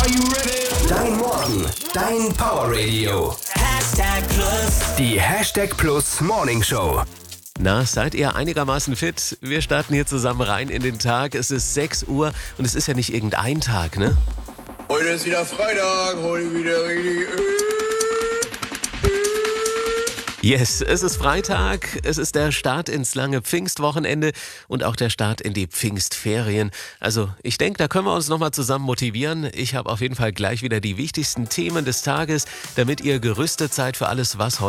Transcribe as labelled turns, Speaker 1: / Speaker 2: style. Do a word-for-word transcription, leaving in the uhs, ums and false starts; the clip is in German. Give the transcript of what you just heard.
Speaker 1: Dein Morgen, dein Power Radio.
Speaker 2: Hashtag Plus.
Speaker 1: Die Hashtag Plus Morning Show.
Speaker 3: Na, seid ihr einigermaßen fit? Wir starten hier zusammen rein in den Tag. Es ist sechs Uhr und es ist ja nicht irgendein Tag, ne?
Speaker 4: Heute ist wieder Freitag, heute wieder richtig.
Speaker 3: Yes, es ist Freitag, es ist der Start ins lange Pfingstwochenende und auch der Start in die Pfingstferien. Also ich denke, da können wir uns nochmal zusammen motivieren. Ich habe auf jeden Fall gleich wieder die wichtigsten Themen des Tages, damit ihr gerüstet seid für alles, was heute